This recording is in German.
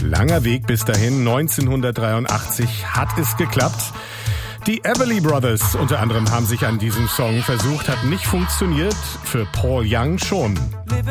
Langer Weg bis dahin. 1983 hat es geklappt. Die Everly Brothers unter anderem haben sich an diesem Song versucht, hat nicht funktioniert. Für Paul Young schon.